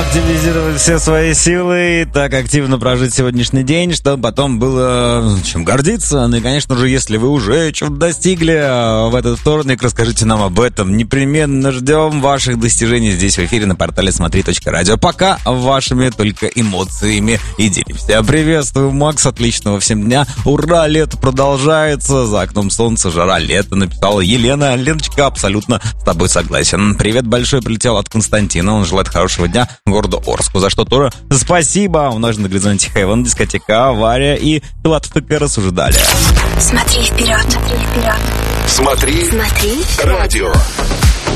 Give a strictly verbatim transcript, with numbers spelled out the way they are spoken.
активизировать все свои силы и так активно прожить сегодняшний день, чтобы потом было чем гордиться. Ну и, конечно же, если вы уже чего-то достигли в этот вторник, расскажите нам об этом. Непременно ждем ваших достижений здесь в эфире на портале смотри точка радио. Пока вашими только эмоциями и делимся. Приветствую, Макс, отличного всем дня. Ура, лето продолжается, за окном солнце, жара, лето, написала Елена. Леночка, абсолютно с тобой согласен. Привет большой прилетел от Константина, он желает хорошего дня городу Орску, за что тоже спасибо. У нас на горизонте Хейвен, дискотека, авария и Влад ТК рассуждали. Смотри вперед, смотри вперед. Смотри, Смотри, радио.